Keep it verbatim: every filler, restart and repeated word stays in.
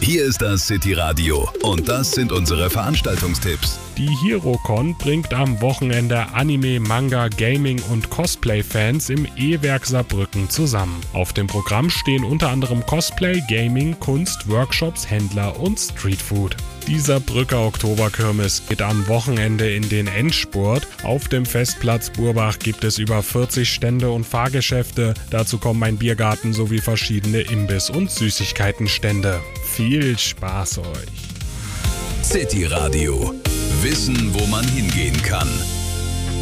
Hier ist das City Radio und das sind unsere Veranstaltungstipps. Die HeroCon bringt am Wochenende Anime, Manga, Gaming und Cosplay-Fans im E-Werk Saarbrücken zusammen. Auf dem Programm stehen unter anderem Cosplay, Gaming, Kunst, Workshops, Händler und Streetfood. Die Saarbrücker Oktoberkirmes geht am Wochenende in den Endspurt. Auf dem Festplatz Burbach gibt es über vierzig Stände und Fahrgeschäfte. Dazu kommen ein Biergarten sowie verschiedene Imbiss- und Süßigkeitenstände. Viel Spaß euch! City Radio. Wissen, wo man hingehen kann.